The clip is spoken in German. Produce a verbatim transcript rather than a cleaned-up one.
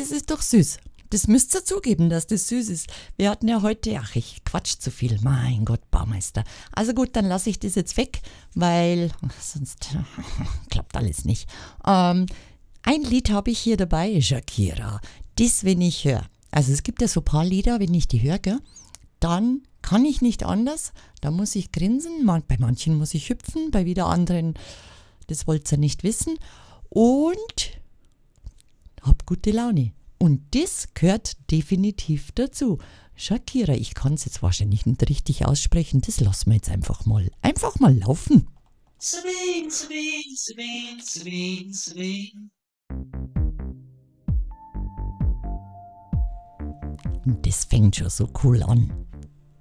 das ist doch süß. Das müsst ihr zugeben, dass das süß ist. Wir hatten ja heute, ach, ich quatsch zu viel. Mein Gott, Baumeister. Also gut, dann lasse ich das jetzt weg, weil sonst klappt alles nicht. Ähm, ein Lied habe ich hier dabei, Shakira. Das, wenn ich höre. Also es gibt ja so ein paar Lieder, wenn ich die höre, gell, dann kann ich nicht anders. Da muss ich grinsen. Man, bei manchen muss ich hüpfen, bei wieder anderen, das wollt ihr nicht wissen. Und hab gute Laune. Und das gehört definitiv dazu. Shakira, ich kann es jetzt wahrscheinlich nicht richtig aussprechen, das lassen wir jetzt einfach mal, einfach mal laufen. Sabine, Sabine, Sabine, Sabine, Sabine. Und das fängt schon so cool an.